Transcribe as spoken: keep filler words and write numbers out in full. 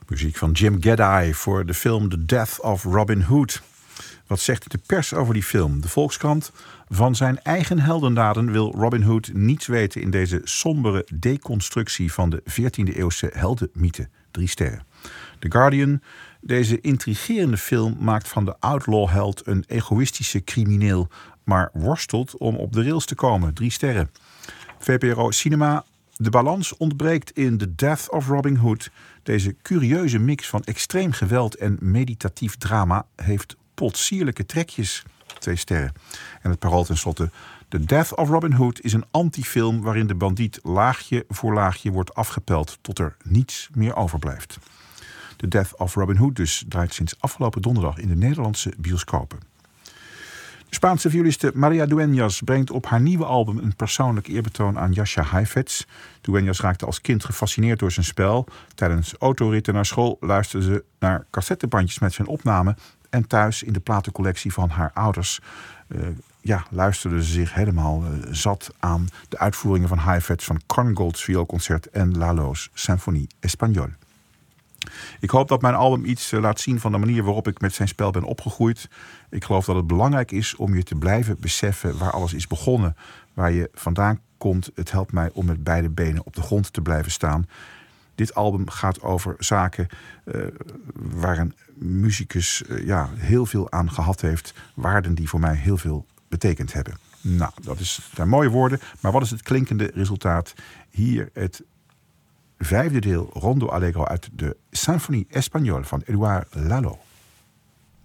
Muziek van Jim Geddy voor de film The Death of Robin Hood. Wat zegt de pers over die film? De Volkskrant. Van zijn eigen heldendaden wil Robin Hood niets weten in deze sombere deconstructie van de veertiende eeuwse heldenmythe. Drie sterren. The Guardian. Deze intrigerende film maakt van de outlaw-held een egoïstische crimineel, maar worstelt om op de rails te komen. Drie sterren. V P R O Cinema. De balans ontbreekt in The Death of Robin Hood. Deze curieuze mix van extreem geweld en meditatief drama heeft potsierlijke trekjes. Twee sterren. En het parool tenslotte. The Death of Robin Hood is een antifilm waarin de bandiet laagje voor laagje wordt afgepeld tot er niets meer overblijft. The Death of Robin Hood dus draait sinds afgelopen donderdag in de Nederlandse bioscopen. De Spaanse violiste Maria Dueñas brengt op haar nieuwe album een persoonlijk eerbetoon aan Jascha Heifetz. Dueñas raakte als kind gefascineerd door zijn spel. Tijdens autoritten naar school luisterde ze naar cassettebandjes met zijn opnamen. En thuis in de platencollectie van haar ouders uh, ja, luisterde ze zich helemaal uh, zat aan de uitvoeringen van Heifetz van Korngold's vioolconcert en Lalo's Symphonie Espagnole. Ik hoop dat mijn album iets laat zien van de manier waarop ik met zijn spel ben opgegroeid. Ik geloof dat het belangrijk is om je te blijven beseffen waar alles is begonnen. Waar je vandaan komt. Het helpt mij om met beide benen op de grond te blijven staan. Dit album gaat over zaken uh, waar een muzikus uh, ja, heel veel aan gehad heeft. Waarden die voor mij heel veel betekend hebben. Nou, dat is, zijn mooie woorden. Maar wat is het klinkende resultaat? Hier het vijfde deel Rondo Allegro uit de Symphonie Espagnole van Édouard Lalo.